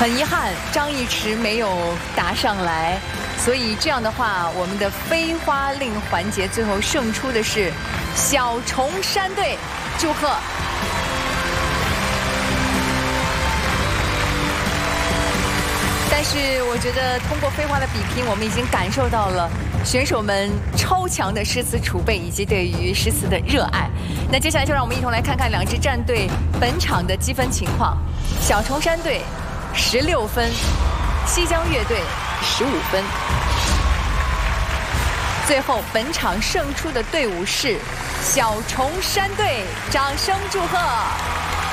很遗憾，张一驰没有答上来，所以这样的话，我们的飞花令环节最后胜出的是小重山队，祝贺！但是我觉得通过飞花的比拼，我们已经感受到了选手们超强的诗词储备以及对于诗词的热爱。那接下来就让我们一同来看看两支战队本场的积分情况。小重山队16分，西江乐队15分。最后本场胜出的队伍是小重山队，掌声祝贺！